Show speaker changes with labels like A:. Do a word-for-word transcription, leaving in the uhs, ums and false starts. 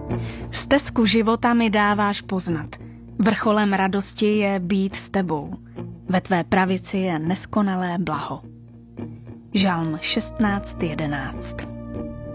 A: Stezku života mi dáváš poznat. Vrcholem radosti je být s tebou. Ve tvé pravici je neskonalé blaho. Žalm šestnáct jedenáct.